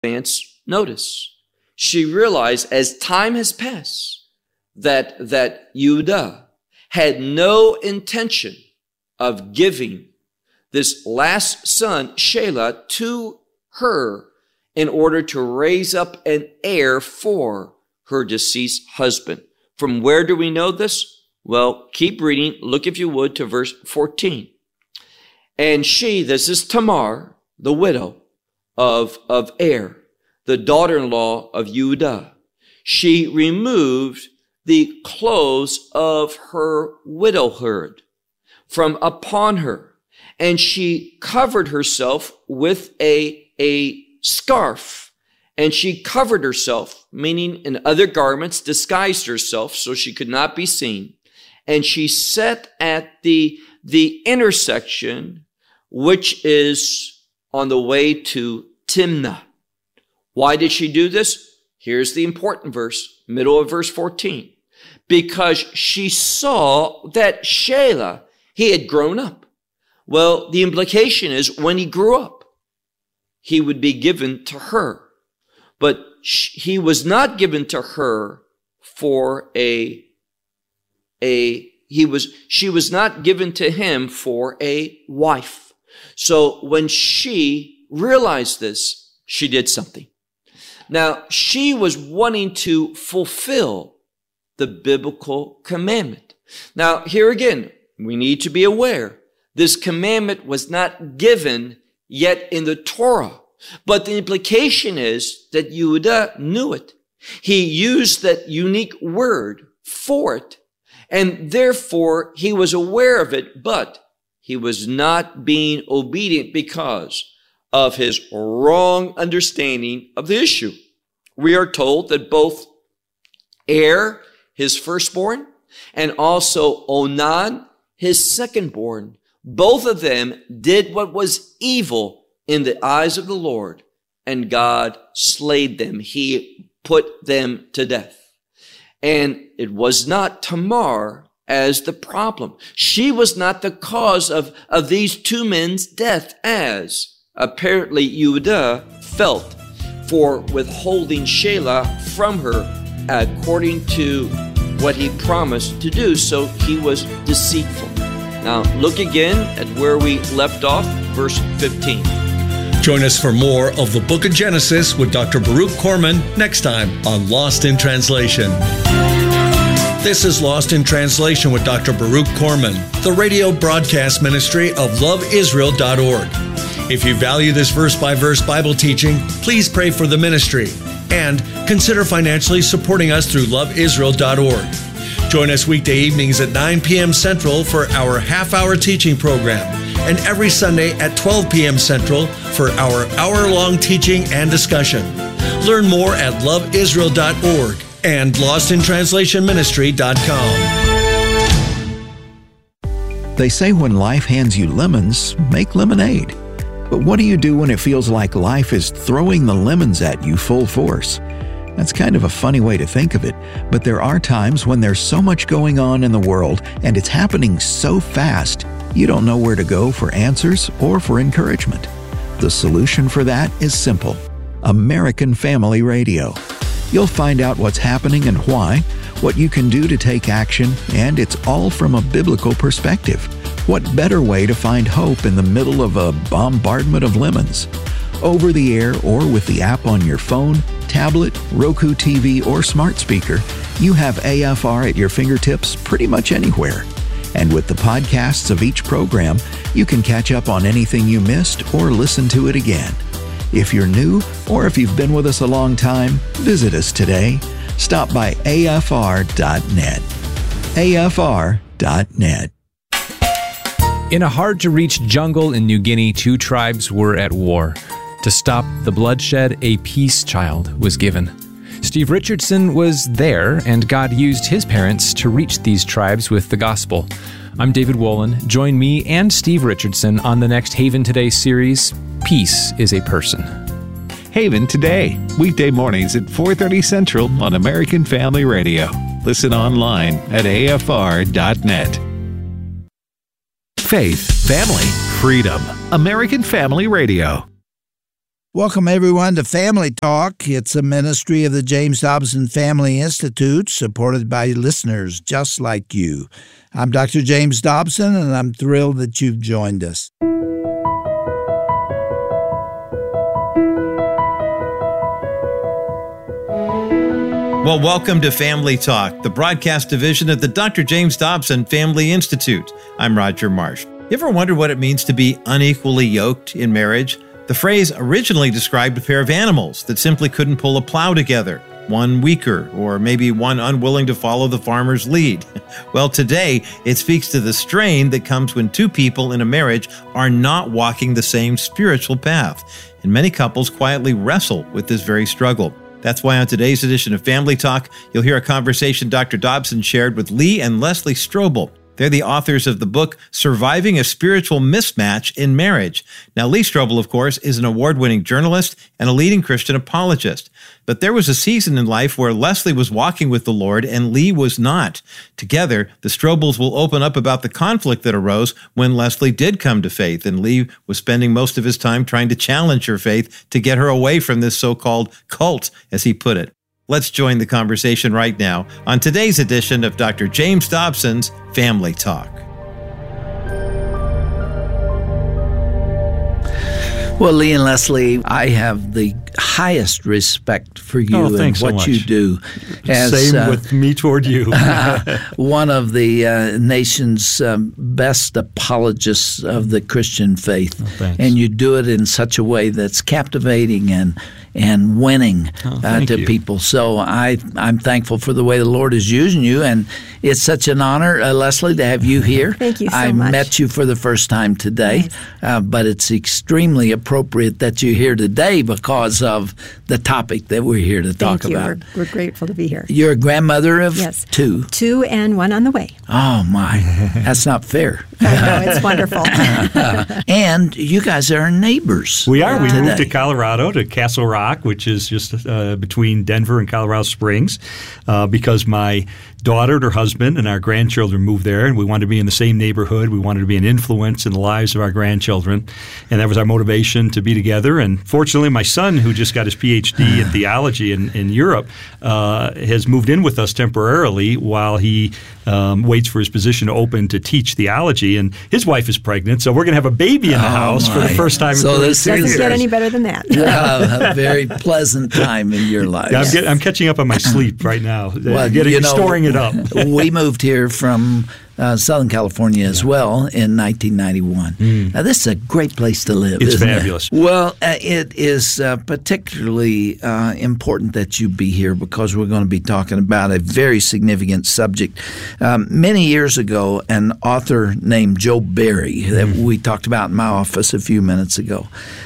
advance notice. She realized as time has passed that Yehuda had no intention of giving this last son, Shelah, to her in order to raise up an heir for her deceased husband. From where do we know this? Well, keep reading. Look, if you would, to verse 14. And she, this is Tamar, the widow of Er, the daughter-in-law of Yehuda, she removed the clothes of her widowhood from upon her, and she covered herself with a scarf, and she covered herself, meaning in other garments, disguised herself so she could not be seen, and she sat at the intersection, which is on the way to Timnah. Why did she do this? Here's the important verse, middle of verse 14. Because she saw that Shelah, he had grown up. Well, the implication is when he grew up, he would be given to her. But he was not given to her for she was not given to him for a wife. So when she realized this, she did something. Now, she was wanting to fulfill the biblical commandment. Now, here again, we need to be aware, this commandment was not given yet in the Torah. But the implication is that Yehuda knew it. He used that unique word for it, and therefore he was aware of it, but he was not being obedient because of his wrong understanding of the issue. We are told that both Er, his firstborn, and also Onan, his secondborn, both of them did what was evil in the eyes of the Lord, and God slayed them. He put them to death. And it was not Tamar as the problem. She was not the cause of these two men's death, as apparently Yehuda felt for withholding Shelah from her according to what he promised to do. So he was deceitful. Now look again at where we left off, verse 15. Join us for more of the Book of Genesis with Dr. Baruch Korman next time on Lost in Translation. This is Lost in Translation with Dr. Baruch Korman, the radio broadcast ministry of loveisrael.org. If you value this verse-by-verse Bible teaching, please pray for the ministry and consider financially supporting us through loveisrael.org. Join us weekday evenings at 9 p.m. Central for our half-hour teaching program, and every Sunday at 12 p.m. Central for our hour-long teaching and discussion. Learn more at loveisrael.org and lostintranslationministry.com. They say when life hands you lemons, make lemonade. But what do you do when it feels like life is throwing the lemons at you full force? That's kind of a funny way to think of it, but there are times when there's so much going on in the world and it's happening so fast, you don't know where to go for answers or for encouragement. The solution for that is simple: American Family Radio. You'll find out what's happening and why, what you can do to take action, and it's all from a biblical perspective. What better way to find hope in the middle of a bombardment of lemons? Over the air or with the app on your phone, tablet, Roku TV, or smart speaker, you have AFR at your fingertips pretty much anywhere. And with the podcasts of each program, you can catch up on anything you missed or listen to it again. If you're new or if you've been with us a long time, visit us today. Stop by afr.net. afr.net. In a hard-to-reach jungle in New Guinea, two tribes were at war. To stop the bloodshed, a peace child was given. Steve Richardson was there, and God used his parents to reach these tribes with the gospel. I'm David Wolin. Join me and Steve Richardson on the next Haven Today series, Peace is a Person. Haven Today, weekday mornings at 4:30 Central on American Family Radio. Listen online at afr.net. Faith, family, freedom. American Family Radio. Welcome, everyone, to Family Talk. It's a ministry of the James Dobson Family Institute, supported by listeners just like you. I'm Dr. James Dobson, and I'm thrilled that you've joined us. Well, welcome to Family Talk, the broadcast division of the Dr. James Dobson Family Institute. I'm Roger Marsh. You ever wonder what it means to be unequally yoked in marriage? The phrase originally described a pair of animals that simply couldn't pull a plow together, one weaker or maybe one unwilling to follow the farmer's lead. Well, today it speaks to the strain that comes when two people in a marriage are not walking the same spiritual path. And many couples quietly wrestle with this very struggle. That's why on today's edition of Family Talk, you'll hear a conversation Dr. Dobson shared with Lee and Leslie Strobel. They're the authors of the book, Surviving a Spiritual Mismatch in Marriage. Now, Lee Strobel, of course, is an award-winning journalist and a leading Christian apologist. But there was a season in life where Leslie was walking with the Lord and Lee was not. Together, the Strobels will open up about the conflict that arose when Leslie did come to faith, and Lee was spending most of his time trying to challenge her faith to get her away from this so-called cult, as he put it. Let's join the conversation right now on today's edition of Dr. James Dobson's Family Talk. Well, Lee and Leslie, I have the highest respect for you and what you do. Same with me toward you. One of the nation's best apologists of the Christian faith. And you do it in such a way that's captivating and winning to people. So I'm thankful for the way the Lord is using you, and it's such an honor, Leslie, to have you here. Thank you so much. I met you for the first time today, but it's extremely appropriate that you're here today because of the topic that we're here to talk about. We're grateful to be here. You're a grandmother of two. 2 and 1 on the way. Oh, my. That's not fair. No, it's wonderful. And you guys are neighbors. We are. We moved to Colorado, to Castle Rock, which is just between Denver and Colorado Springs, because my daughter and her husband and our grandchildren moved there, and we wanted to be in the same neighborhood. We wanted to be an influence in the lives of our grandchildren, and that was our motivation to be together. And fortunately, my son, who just got his PhD in theology in Europe, has moved in with us temporarily while he waits for his position to open to teach theology. And his wife is pregnant, so we're going to have a baby in the house for the first time in 36 years. Doesn't get any better than that. A very pleasant time in your life. Yeah, I'm catching up on my sleep right now. Storing it up. We moved here from Southern California as well in 1991. Now, this is a great place to live, It's isn't fabulous. it? Well, it is particularly important that you be here because we're going to be talking about a very significant subject. Many years ago, an author named Joe Barry, that we talked about in my office a few minutes ago,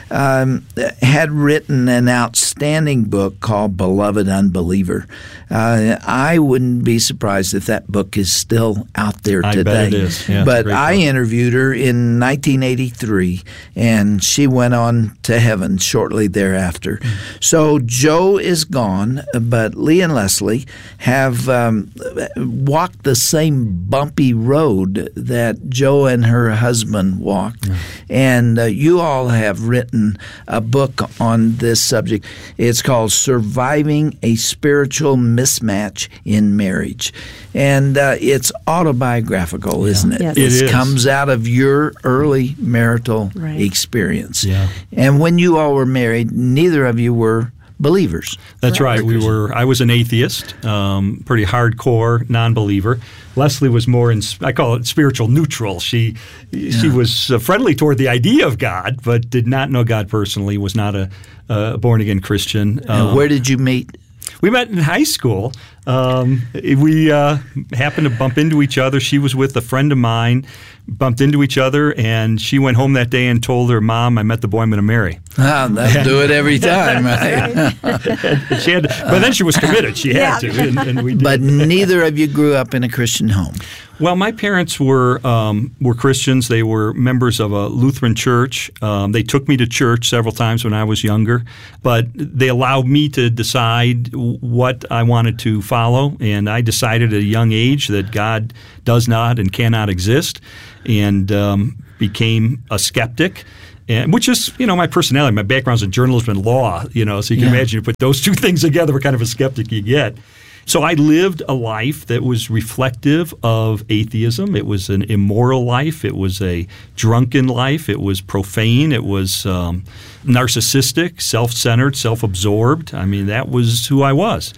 had written an outstanding book called Beloved Unbeliever. I wouldn't be surprised if that book is still out there today. I bet it is. Yeah, but I interviewed her in 1983, and she went on to heaven shortly thereafter. So Joe is gone, but Lee and Leslie have walked the same bumpy road that Joe and her husband walked. And you all have written a book on this subject. It's called Surviving a Spiritual Mismatch in Marriage. And it's autobiographical, isn't it? Yes. It is. Comes out of your early marital experience. Yeah. And when you all were married, neither of you were believers. That's right. I was an atheist, pretty hardcore non-believer. Leslie was more I call it spiritual neutral. She was friendly toward the idea of God, but did not know God personally, was not a born-again Christian. Where did you meet? We met in high school. We happened to bump into each other. She was with a friend of mine, bumped into each other, and she went home that day and told her mom, I met the boy I'm going to marry. That'll do it every time, right? But then she was committed. She had to, and we did. But neither of you grew up in a Christian home. Well, my parents were Christians. They were members of a Lutheran church. They took me to church several times when I was younger, but they allowed me to decide what I wanted to follow, and I decided at a young age that God does not and cannot exist, and became a skeptic. And which is, my personality. My background's in journalism and law, so you can imagine you put those two things together, what kind of a skeptic you get. So I lived a life that was reflective of atheism. It was an immoral life. It was a drunken life. It was profane. It was narcissistic, self-centered, self-absorbed. I mean, that was who I was.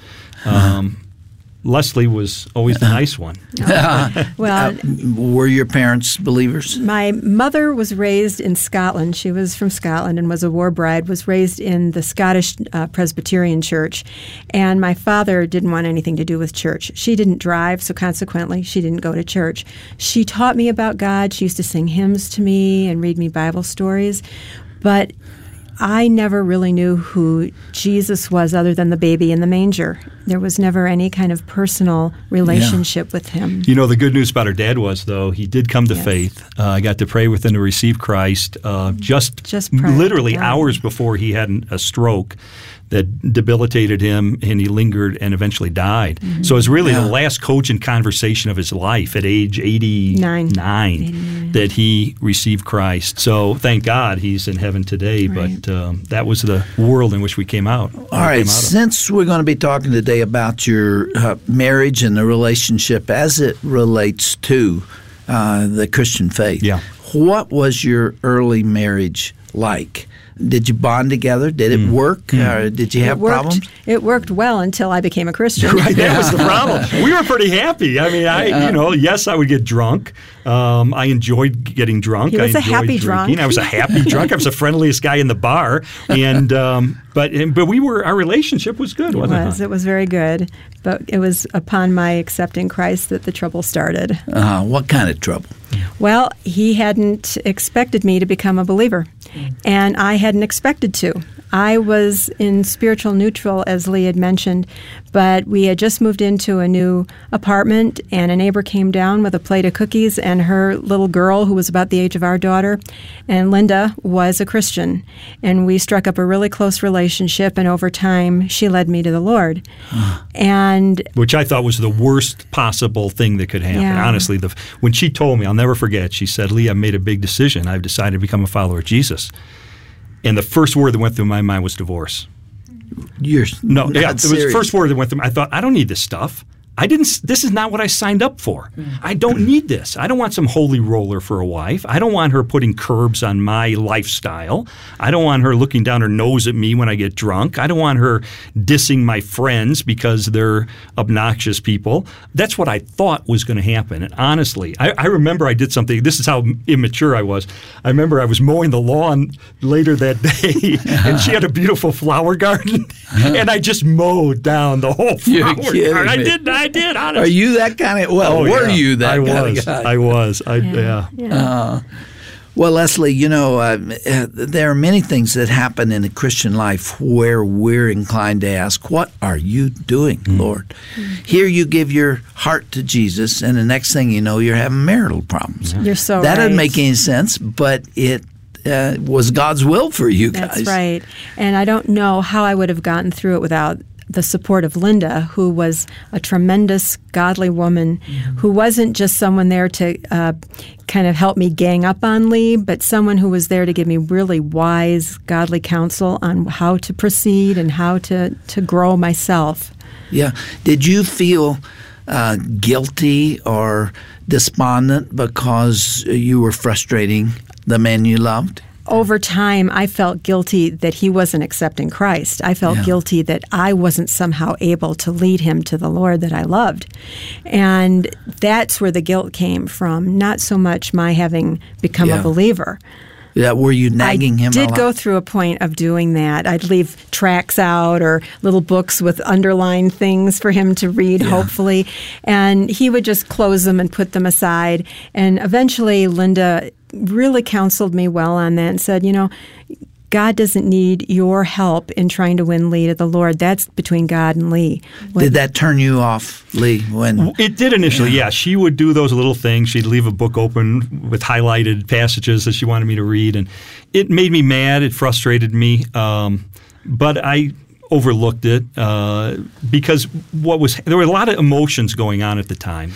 Leslie was always the nice one. Well, were your parents believers? My mother was raised in Scotland. She was from Scotland and was a war bride, was raised in the Scottish Presbyterian Church. And my father didn't want anything to do with church. She didn't drive, so consequently, she didn't go to church. She taught me about God. She used to sing hymns to me and read me Bible stories. But I never really knew who Jesus was other than the baby in the manger. There was never any kind of personal relationship with him. The good news about her dad was, though, he did come to faith. I got to pray with him to receive Christ just literally hours before he had a stroke that debilitated him, and he lingered and eventually died. Mm-hmm. So it was really the last cogent conversation of his life at age 89 that he received Christ. So thank God he's in heaven today, but that was the world in which we came out. All right, since we're going to be talking today about your marriage and the relationship as it relates to the Christian faith, what was your early marriage like? Did you bond together? Did it work? Or did you have problems? It worked well until I became a Christian. Right, that was the problem. We were pretty happy. I mean, yes, I would get drunk. I enjoyed getting drunk. He was I a happy drunk. I was a happy drunk. I was the friendliest guy in the bar, and but our relationship was good, wasn't it? It was very good. But it was upon my accepting Christ that the trouble started. What kind of trouble? Well, he hadn't expected me to become a believer, and I hadn't expected to. I was in spiritual neutral, as Lee had mentioned, but we had just moved into a new apartment, and a neighbor came down with a plate of cookies, and her little girl, who was about the age of our daughter, and Linda was a Christian. And we struck up a really close relationship, and over time, she led me to the Lord. Which I thought was the worst possible thing that could happen. Yeah. Honestly, when she told me, I'll never forget, she said, "Lee, I've made a big decision. I've decided to become a follower of Jesus." And the first word that went through my mind was divorce. It was the first word that went through. I thought, I don't need this stuff. This is not what I signed up for. I don't need this. I don't want some holy roller for a wife. I don't want her putting curbs on my lifestyle. I don't want her looking down her nose at me when I get drunk. I don't want her dissing my friends because they're obnoxious people. That's what I thought was going to happen. And honestly, I remember I did something. This is how immature I was. I remember I was mowing the lawn later that day, and she had a beautiful flower garden, and I just mowed down the whole flower garden. I did, honestly. Are you that kind of? Well, were you that kind of guy? I was. Well, Leslie, there are many things that happen in a Christian life where we're inclined to ask, "What are you doing, Lord?" Here you give your heart to Jesus, and the next thing you know, you're having marital problems. You're so that right. doesn't make any sense, but it was God's will for you guys. That's right. And I don't know how I would have gotten through it without the support of Linda, who was a tremendous, godly woman, who wasn't just someone there to kind of help me gang up on Lee, but someone who was there to give me really wise, godly counsel on how to proceed and how to grow myself. Yeah. Did you feel guilty or despondent because you were frustrating the man you loved? Over time, I felt guilty that he wasn't accepting Christ. I felt guilty that I wasn't somehow able to lead him to the Lord that I loved. And that's where the guilt came from, not so much my having become a believer. Yeah, were you nagging him a lot? I did go through a point of doing that. I'd leave tracts out or little books with underlined things for him to read, hopefully. And he would just close them and put them aside. And eventually, Linda really counseled me well on that and said, God doesn't need your help in trying to win Lee to the Lord. That's between God and Lee. Did that turn you off, Lee? It did initially, yeah. She would do those little things. She'd leave a book open with highlighted passages that she wanted me to read, and it made me mad. It frustrated me, but I overlooked it because there were a lot of emotions going on at the time.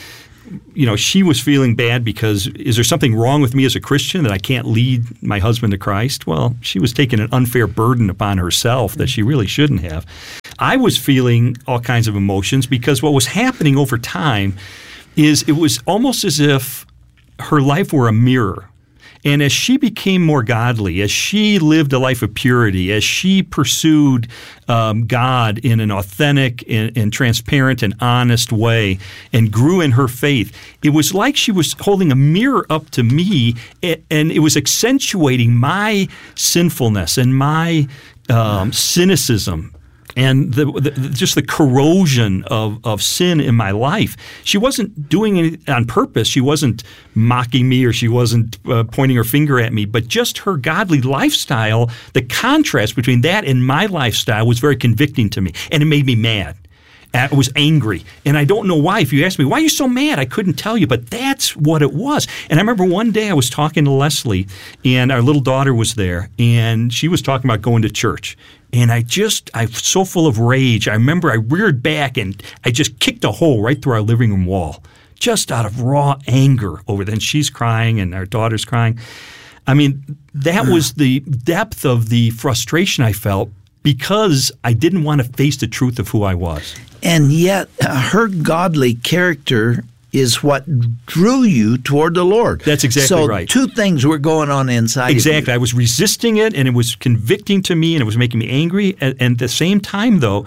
she was feeling bad because is there something wrong with me as a Christian that I can't lead my husband to Christ? Well, she was taking an unfair burden upon herself that she really shouldn't have. I was feeling all kinds of emotions because what was happening over time is it was almost as if her life were a mirror. And as she became more godly, as she lived a life of purity, as she pursued God in an authentic and transparent and honest way and grew in her faith, it was like she was holding a mirror up to me, and it was accentuating my sinfulness and my cynicism and just the corrosion of sin in my life. She wasn't doing it on purpose. She wasn't mocking me or she wasn't pointing her finger at me, but just her godly lifestyle, the contrast between that and my lifestyle was very convicting to me, and it made me mad. I was angry, and I don't know why. If you ask me, why are you so mad? I couldn't tell you, but that's what it was. And I remember one day I was talking to Leslie, and our little daughter was there, and she was talking about going to church. And I'm so full of rage. I remember I reared back and I just kicked a hole right through our living room wall, just out of raw anger over that. And she's crying and our daughter's crying. I mean, that was the depth of the frustration I felt because I didn't want to face the truth of who I was. And yet her godly character is what drew you toward the Lord. That's exactly right. So two things were going on inside Exactly. of you. I was resisting it, and it was convicting to me, and it was making me angry. And at the same time, though,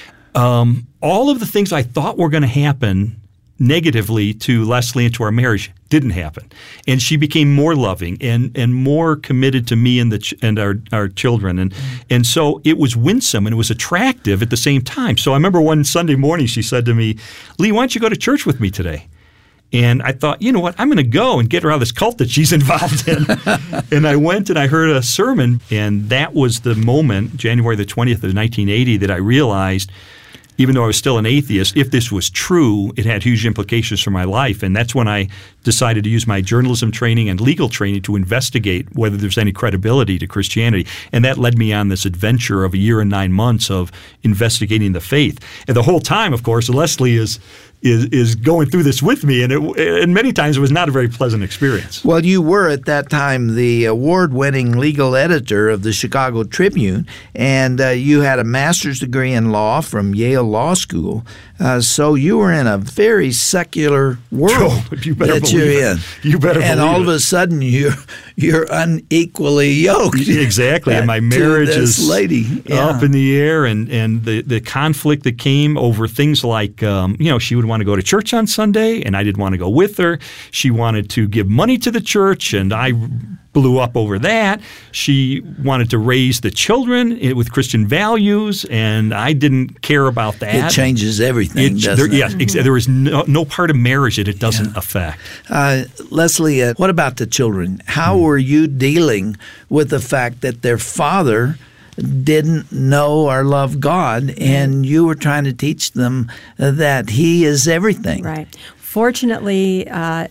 all of the things I thought were going to happen negatively to Leslie and to our marriage didn't happen. And she became more loving and more committed to me and our children. And so it was winsome and it was attractive at the same time. So I remember one Sunday morning she said to me, Lee, why don't you go to church with me today? And I thought, you know what, I'm going to go and get her out of this cult that she's involved in. And I went and I heard a sermon, and that was the moment, January the 20th of 1980, that I realized, even though I was still an atheist, if this was true, it had huge implications for my life. And that's when I decided to use my journalism training and legal training to investigate whether there's any credibility to Christianity. And that led me on this adventure of 1 year and 9 months of investigating the faith. And the whole time, of course, Leslie is going through this with me, and many times it was not a very pleasant experience. Well, you were at that time the award-winning legal editor of the Chicago Tribune, and you had a master's degree in law from Yale Law School. So you were in a very secular world that you're in. You better believe it. And all of a sudden you're unequally yoked. Exactly. And my marriage is lady. up in the air, and the conflict that came over things like, she would want to go to church on Sunday, and I didn't want to go with her. She wanted to give money to the church, and I blew up over that. She wanted to raise the children with Christian values, and I didn't care about that. It changes everything, doesn't it? Yes, there is no part of marriage that it doesn't affect. Leslie, what about the children? How were you dealing with the fact that their father didn't know or love God, and you were trying to teach them that He is everything? Right. Fortunately,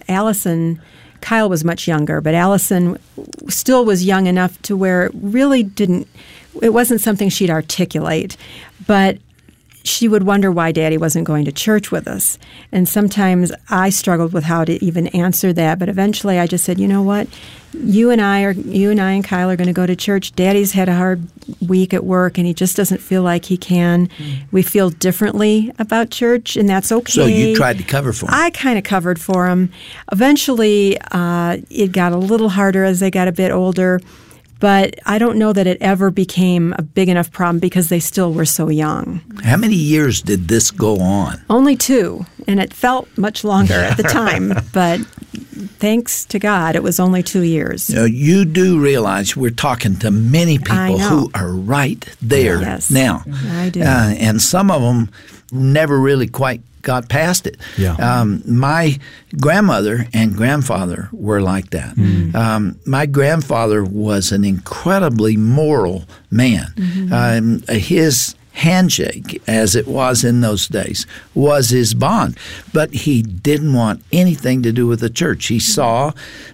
Kyle was much younger, but Allison still was young enough to where it wasn't something she'd articulate, but she would wonder why Daddy wasn't going to church with us. And sometimes I struggled with how to even answer that, but eventually I just said, you know what? You and I and Kyle are going to go to church. Daddy's had a hard week at work, and he just doesn't feel like he can. We feel differently about church, and that's okay. So you tried to cover for him. I kind of covered for him. Eventually, it got a little harder as they got a bit older, but I don't know that it ever became a big enough problem because they still were so young. How many years did this go on? Only 2, and it felt much longer at the time, but thanks to God, it was only 2 years. You do realize we're talking to many people who are right there now. I do. And some of them never really quite got past it. Yeah. My grandmother and grandfather were like that. My grandfather was an incredibly moral man. His handshake, as it was in those days, was his bond. But he didn't want anything to do with the church. He saw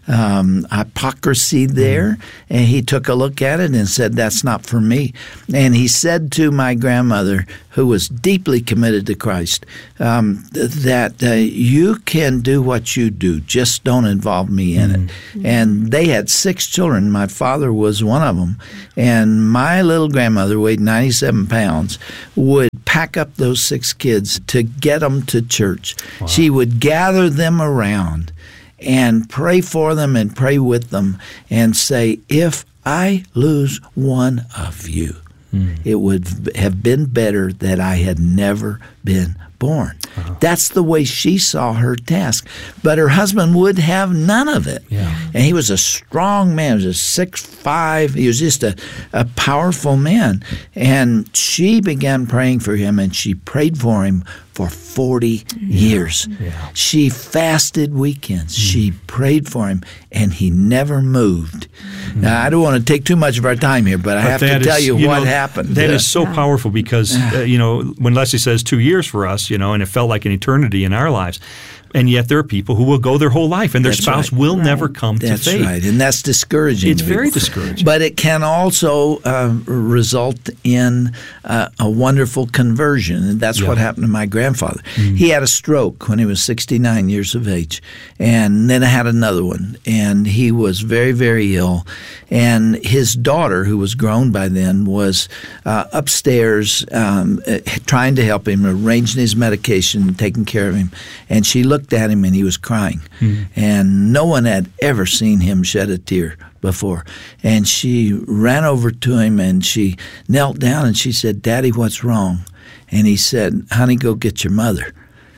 hypocrisy there, and he took a look at it and said, that's not for me. And he said to my grandmother, who was deeply committed to Christ, that you can do what you do, just don't involve me in it. And they had 6 children. My father was one of them. And my little grandmother weighed 97 pounds, would pack up those 6 kids to get them to church. Wow. She would gather them around and pray for them and pray with them and say, if I lose one of you, it would have been better that I had never been born. That's the way she saw her task. But her husband would have none of it. Yeah. And he was a strong man. He was 6'5". He was just a powerful man. And she began praying for him, and she prayed for him for 40 years. Yeah. She fasted weekends. She prayed for him, and he never moved. Now, I don't want to take too much of our time here, but I have to tell you what happened. That is so powerful because, when Leslie says 2 years for us, and it felt like an eternity in our lives, and yet there are people who will go their whole life and their spouse will never come to faith. That's right, and that's discouraging. It's very discouraging. But it can also result in a wonderful conversion, and that's what happened to my grandfather. He had a stroke when he was 69 years of age, and then had another one, and he was very, very ill. And his daughter, who was grown by then, was upstairs trying to help him, arranging his medication, taking care of him, and she looked at him and he was crying. And no one had ever seen him shed a tear before. And she ran over to him and she knelt down and she said, "Daddy, what's wrong?" And he said, "Honey, go get your mother."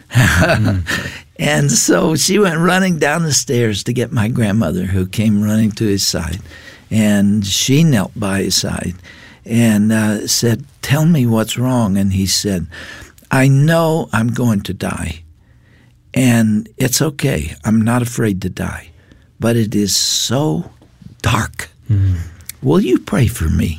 And so she went running down the stairs to get my grandmother, who came running to his side. And she knelt by his side and said, "Tell me what's wrong." And he said, "I know I'm going to die. And it's okay. I'm not afraid to die. But it is so dark. Will you pray for me?"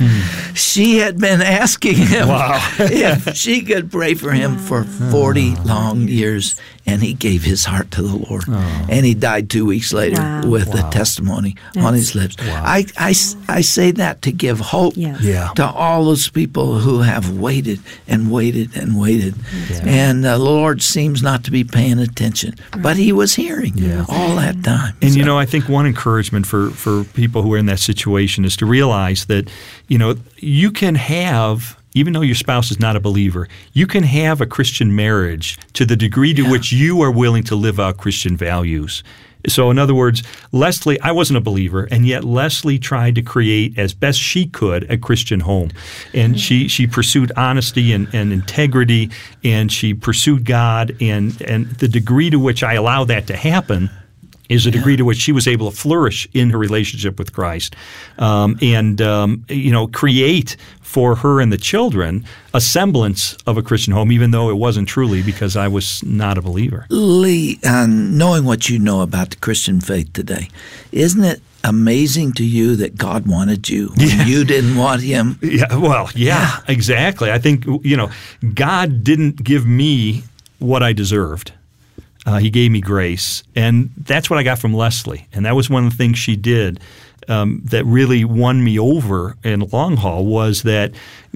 She had been asking him if she could pray for him for 40 long years, and he gave his heart to the Lord. And he died 2 weeks later with a testimony on his lips. I say that to give hope to all those people who have waited and waited and waited. And the Lord seems not to be paying attention, but he was hearing all that time. And, I think one encouragement for people who are in that situation is to realize that, you can have, even though your spouse is not a believer, you can have a Christian marriage to the degree to which you are willing to live out Christian values. So in other words, Leslie, I wasn't a believer, and yet Leslie tried to create as best she could a Christian home. And she pursued honesty and integrity, and she pursued God, and the degree to which I allowed that to happen is a degree to which she was able to flourish in her relationship with Christ and create for her and the children a semblance of a Christian home, even though it wasn't truly, because I was not a believer. Lee, knowing what you know about the Christian faith today, isn't it amazing to you that God wanted you when you didn't want him? Yeah, exactly. I think, God didn't give me what I deserved. He gave me grace, and that's what I got from Leslie. And that was one of the things she did that really won me over in the long haul, was that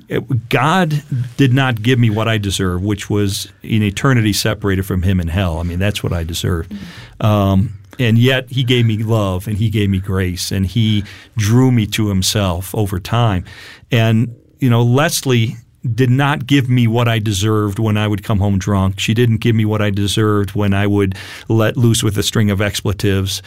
God did not give me what I deserved, which was an eternity separated from him in hell. I mean, that's what I deserved. And yet he gave me love, and he gave me grace, and he drew me to himself over time. And, Leslie did not give me what I deserved when I would come home drunk. She didn't give me what I deserved when I would let loose with a string of expletives.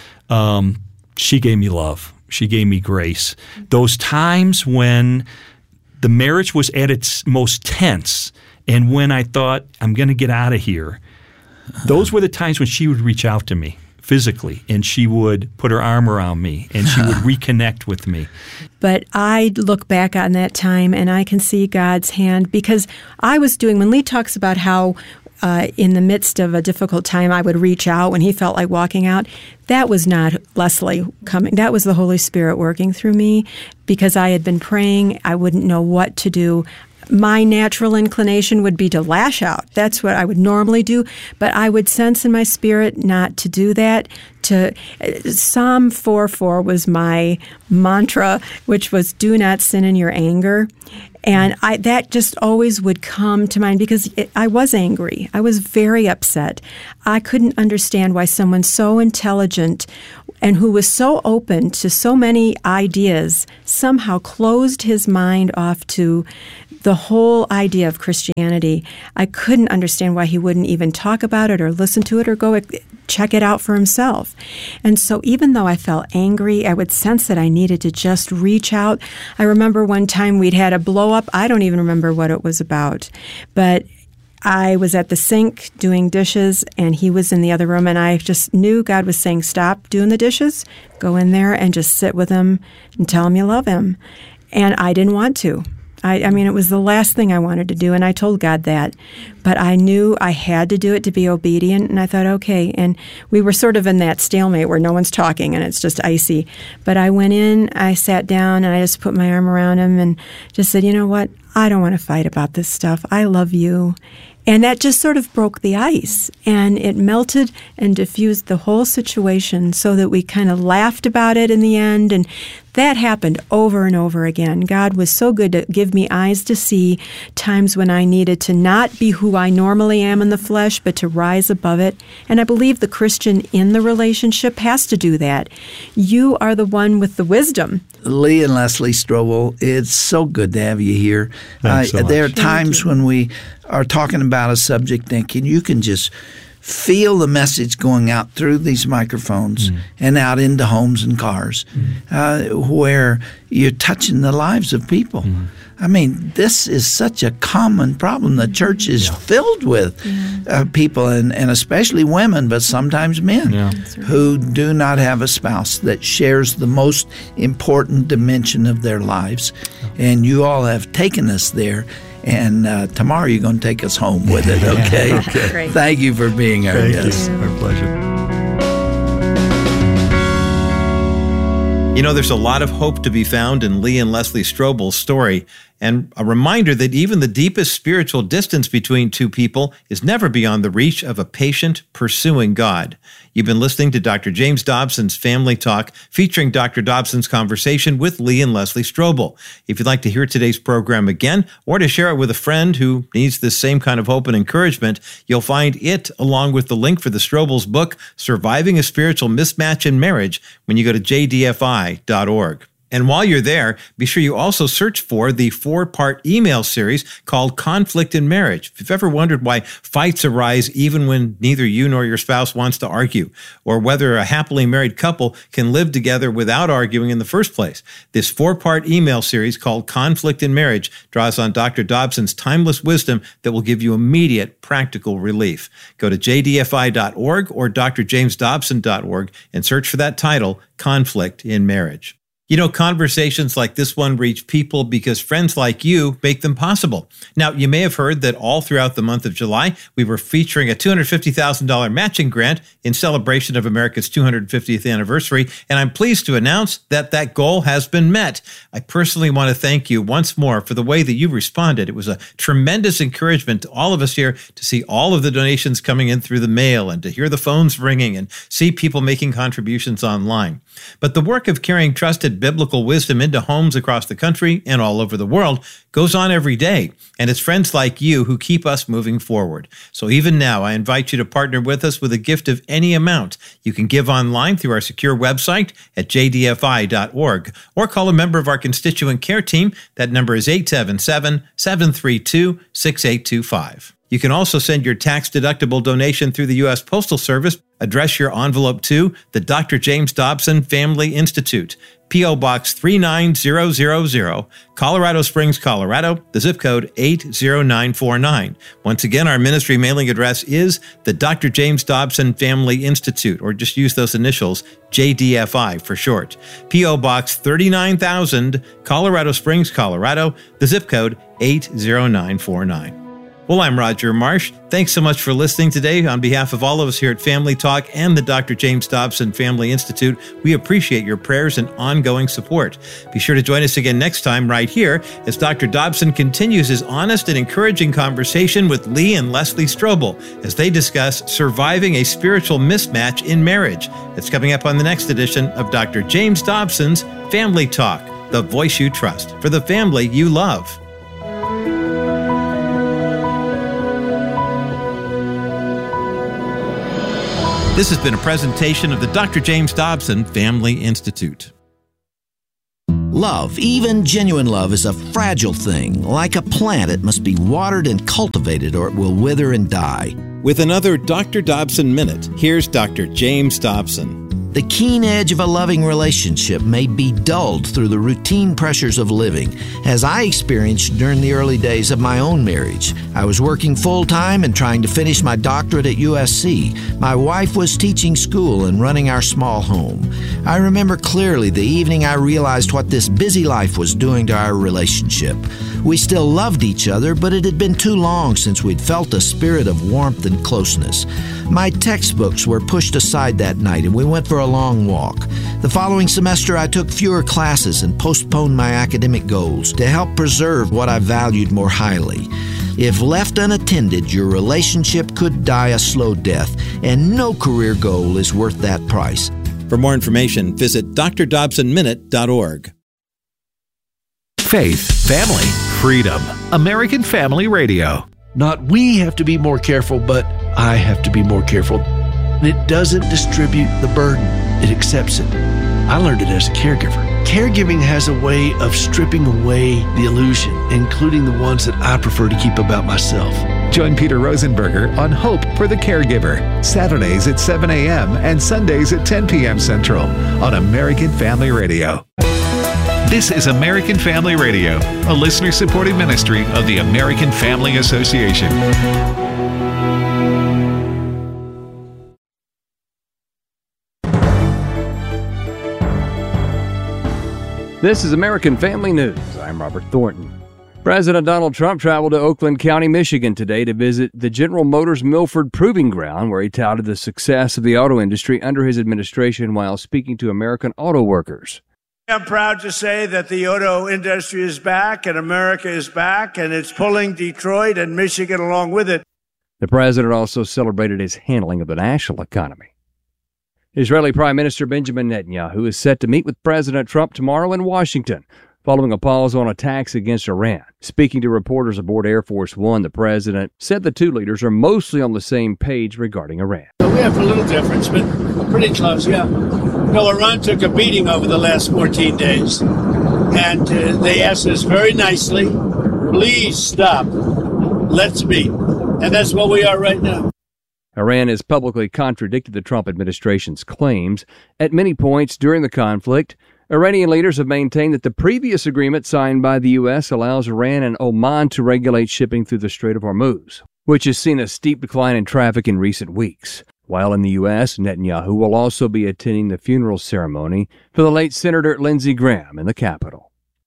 She gave me love. She gave me grace. Those times when the marriage was at its most tense and when I thought, I'm going to get out of here, those were the times when she would reach out to me physically, and she would put her arm around me, and she would reconnect with me. But I look back on that time, and I can see God's hand, because I was doing, when Lee talks about how in the midst of a difficult time I would reach out when he felt like walking out, that was not Leslie coming. That was the Holy Spirit working through me, because I had been praying. I wouldn't know what to do. my natural inclination would be to lash out. That's what I would normally do, but I would sense in my spirit not to do that. Psalm 4:4 was my mantra, which was, do not sin in your anger. And that just always would come to mind because I was angry. I was very upset. I couldn't understand why someone so intelligent and who was so open to so many ideas somehow closed his mind off to the whole idea of Christianity. I couldn't understand why he wouldn't even talk about it or listen to it or go check it out for himself. And so even though I felt angry, I would sense that I needed to just reach out. I remember one time we'd had a blow up. I don't even remember what it was about, but I was at the sink doing dishes, and he was in the other room, and I just knew God was saying, stop doing the dishes, go in there and just sit with him and tell him you love him. And I didn't want to. I mean, it was the last thing I wanted to do, and I told God that. But I knew I had to do it to be obedient, and I thought, okay. And we were sort of in that stalemate where no one's talking, and it's just icy. But I went in, I sat down, and I just put my arm around him and just said, you know what? I don't want to fight about this stuff. I love you. And that just sort of broke the ice, and it melted and diffused the whole situation so that we kind of laughed about it in the end. And that happened over and over again. God was so good to give me eyes to see times when I needed to not be who I normally am in the flesh, but to rise above it. And I believe the Christian in the relationship has to do that. You are the one with the wisdom. Lee and Leslie Strobel, it's so good to have you here. Thanks so much. There are times when we are talking about a subject thinking you can just feel the message going out through these microphones and out into homes and cars where you're touching the lives of people. I mean, this is such a common problem. The church is filled with people, and especially women, but sometimes men, who do not have a spouse that shares the most important dimension of their lives. And you all have taken us there. And tomorrow you're going to take us home with it, okay? Great. Thank you for being our guest. Our pleasure. You know, there's a lot of hope to be found in Lee and Leslie Strobel's story, and a reminder that even the deepest spiritual distance between two people is never beyond the reach of a patient pursuing God. You've been listening to Dr. James Dobson's Family Talk, featuring Dr. Dobson's conversation with Lee and Leslie Strobel. If you'd like to hear today's program again, or to share it with a friend who needs this same kind of hope and encouragement, you'll find it along with the link for the Strobel's book, Surviving a Spiritual Mismatch in Marriage, when you go to jdfi.org. And while you're there, be sure you also search for the 4-part email series called Conflict in Marriage. If you've ever wondered why fights arise even when neither you nor your spouse wants to argue, or whether a happily married couple can live together without arguing in the first place, this 4-part email series called Conflict in Marriage draws on Dr. Dobson's timeless wisdom that will give you immediate practical relief. Go to jdfi.org or drjamesdobson.org and search for that title, Conflict in Marriage. You know, conversations like this one reach people because friends like you make them possible. Now, you may have heard that all throughout the month of July, we were featuring a $250,000 matching grant in celebration of America's 250th anniversary, and I'm pleased to announce that that goal has been met. I personally want to thank you once more for the way that you responded. It was a tremendous encouragement to all of us here to see all of the donations coming in through the mail and to hear the phones ringing and see people making contributions online. But the work of carrying trusted biblical wisdom into homes across the country and all over the world goes on every day, and it's friends like you who keep us moving forward. So even now, I invite you to partner with us with a gift of any amount. You can give online through our secure website at jdfi.org, or call a member of our constituent care team. That number is 877-732-6825. You can also send your tax-deductible donation through the U.S. Postal Service. Address your envelope to the Dr. James Dobson Family Institute, P.O. Box 39000, Colorado Springs, Colorado, the zip code 80949. Once again, our ministry mailing address is the Dr. James Dobson Family Institute, or just use those initials, JDFI for short. P.O. Box 39000, Colorado Springs, Colorado, the zip code 80949. Well, I'm Roger Marsh. Thanks so much for listening today. On behalf of all of us here at Family Talk and the Dr. James Dobson Family Institute, we appreciate your prayers and ongoing support. Be sure to join us again next time right here as Dr. Dobson continues his honest and encouraging conversation with Lee and Leslie Strobel as they discuss surviving a spiritual mismatch in marriage. It's coming up on the next edition of Dr. James Dobson's Family Talk, the voice you trust for the family you love. This has been a presentation of the Dr. James Dobson Family Institute. Love, even genuine love, is a fragile thing. Like a plant, it must be watered and cultivated or it will wither and die. With another Dr. Dobson Minute, here's Dr. James Dobson. The keen edge of a loving relationship may be dulled through the routine pressures of living, as I experienced during the early days of my own marriage. I was working full-time and trying to finish my doctorate at USC. My wife was teaching school and running our small home. I remember clearly the evening I realized what this busy life was doing to our relationship. We still loved each other, but it had been too long since we'd felt a spirit of warmth and closeness. My textbooks were pushed aside that night, and we went for a long walk. The following semester, I took fewer classes and postponed my academic goals to help preserve what I valued more highly. If left unattended, your relationship could die a slow death, and no career goal is worth that price. For more information, visit drdobsonminute.org. Faith, family, freedom. American Family Radio. Not we have to be more careful, but I have to be more careful. And it doesn't distribute the burden. It accepts it. I learned it as a caregiver. Caregiving has a way of stripping away the illusion, including the ones that I prefer to keep about myself. Join Peter Rosenberger on Hope for the Caregiver, Saturdays at 7 a.m. and Sundays at 10 p.m. Central on American Family Radio. This is American Family Radio, a listener-supported ministry of the American Family Association. This is American Family News. I'm Robert Thornton. President Donald Trump traveled to Oakland County, Michigan today to visit the General Motors Milford Proving Ground, where he touted the success of the auto industry under his administration while speaking to American auto workers. I'm proud to say that the auto industry is back and America is back, and it's pulling Detroit and Michigan along with it. The president also celebrated his handling of the national economy. Israeli Prime Minister Benjamin Netanyahu is set to meet with President Trump tomorrow in Washington, following a pause on attacks against Iran. Speaking to reporters aboard Air Force One, the president said the two leaders are mostly on the same page regarding Iran. We have a little difference, but pretty close, yeah. No, Iran took a beating over the last 14 days, and they asked us very nicely, please stop, let's meet. And that's what we are right now. Iran has publicly contradicted the Trump administration's claims. At many points during the conflict, Iranian leaders have maintained that the previous agreement signed by the U.S. allows Iran and Oman to regulate shipping through the Strait of Hormuz, which has seen a steep decline in traffic in recent weeks. While in the U.S., Netanyahu will also be attending the funeral ceremony for the late Senator Lindsey Graham in the Capitol.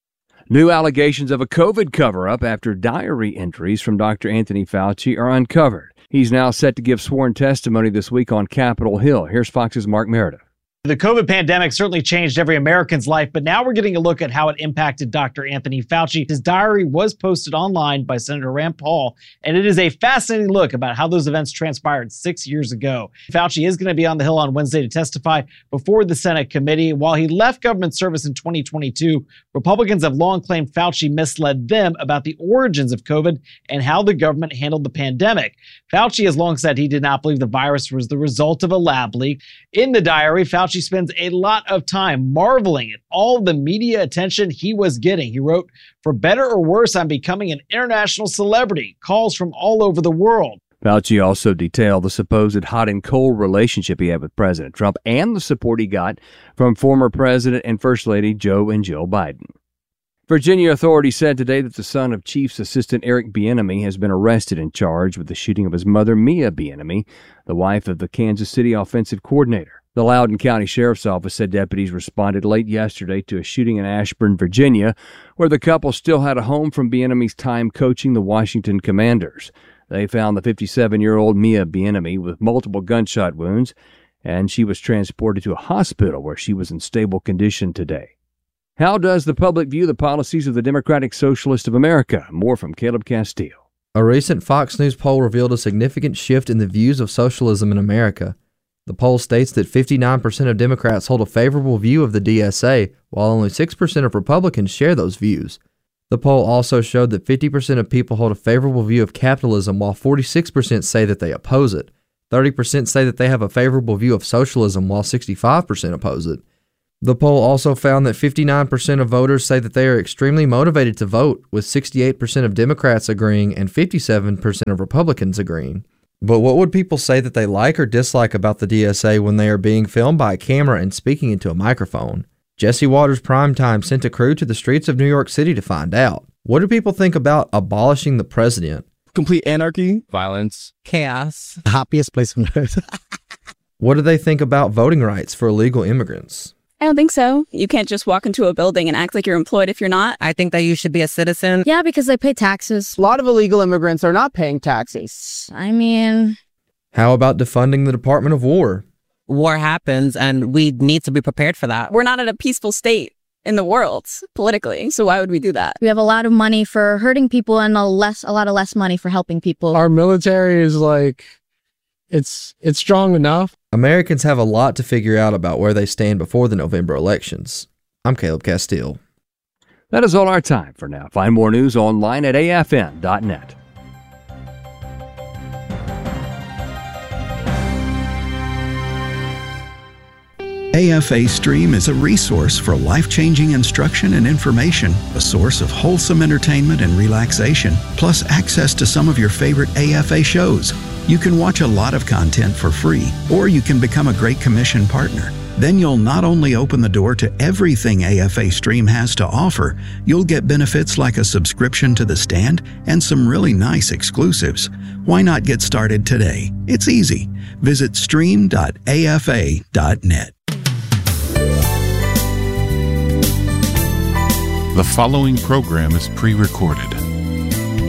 New allegations of a COVID cover-up after diary entries from Dr. Anthony Fauci are uncovered. He's now set to give sworn testimony this week on Capitol Hill. Here's Fox's Mark Meredith. The COVID pandemic certainly changed every American's life, but now we're getting a look at how it impacted Dr. Anthony Fauci. His diary was posted online by Senator Rand Paul, and it is a fascinating look about how those events transpired 6 years ago. Fauci is going to be on the Hill on Wednesday to testify before the Senate committee. While he left government service in 2022, Republicans have long claimed Fauci misled them about the origins of COVID and how the government handled the pandemic. Fauci has long said he did not believe the virus was the result of a lab leak. In the diary, Fauci spends a lot of time marveling at all the media attention he was getting. He wrote, "For better or worse, I'm becoming an international celebrity. Calls from all over the world." Fauci also detailed the supposed hot and cold relationship he had with President Trump and the support he got from former President and First Lady Joe and Jill Biden. Virginia authorities said today that the son of Chiefs Assistant Eric Bieniemy has been arrested and charged with the shooting of his mother, Mia Bieniemy, the wife of the Kansas City offensive coordinator. The Loudoun County Sheriff's Office said deputies responded late yesterday to a shooting in Ashburn, Virginia, where the couple still had a home from Bieniemy's time coaching the Washington Commanders. They found the 57-year-old Mia Bieniemy with multiple gunshot wounds, and she was transported to a hospital where she was in stable condition today. How does the public view the policies of the Democratic Socialists of America? More from Caleb Castile. A recent Fox News poll revealed a significant shift in the views of socialism in America. The poll states that 59% of Democrats hold a favorable view of the DSA, while only 6% of Republicans share those views. The poll also showed that 50% of people hold a favorable view of capitalism, while 46% say that they oppose it. 30% say that they have a favorable view of socialism, while 65% oppose it. The poll also found that 59% of voters say that they are extremely motivated to vote, with 68% of Democrats agreeing and 57% of Republicans agreeing. But what would people say that they like or dislike about the DSA when they are being filmed by a camera and speaking into a microphone? Jesse Watters Primetime sent a crew to the streets of New York City to find out. What do people think about abolishing the president? Complete anarchy, violence, chaos, the happiest place on earth. What do they think about voting rights for illegal immigrants? I don't think so. You can't just walk into a building and act like you're employed if you're not. I think that you should be a citizen. Yeah, because they pay taxes. A lot of illegal immigrants are not paying taxes. I mean... How about defunding the Department of War? War happens, and we need to be prepared for that. We're not in a peaceful state in the world, politically, so why would we do that? We have a lot of money for hurting people and a lot of less money for helping people. Our military is like... It's strong enough. Americans have a lot to figure out about where they stand before the November elections. I'm Caleb Castile. That is all our time for now. Find more news online at afn.net. AFA Stream is a resource for life-changing instruction and information, a source of wholesome entertainment and relaxation, plus access to some of your favorite AFA shows. You can watch a lot of content for free, or you can become a Great Commission partner. Then you'll not only open the door to everything AFA Stream has to offer, you'll get benefits like a subscription to The Stand and some really nice exclusives. Why not get started today? It's easy. Visit stream.afa.net. The following program is pre-recorded.